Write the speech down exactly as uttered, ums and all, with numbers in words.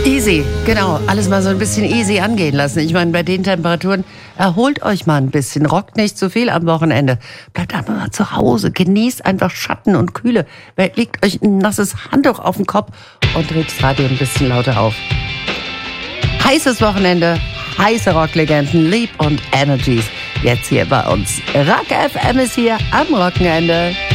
Easy, genau. Alles mal so ein bisschen easy angehen lassen. Ich meine, bei den Temperaturen, erholt euch mal ein bisschen. Rockt nicht zu viel am Wochenende. Bleibt einfach mal zu Hause. Genießt einfach Schatten und Kühle. Legt euch ein nasses Handtuch auf den Kopf und dreht das Radio ein bisschen lauter auf. Heißes Wochenende, heiße Rocklegenden, Leap und Energies. Jetzt hier bei uns. Rock F M ist hier am Wochenende.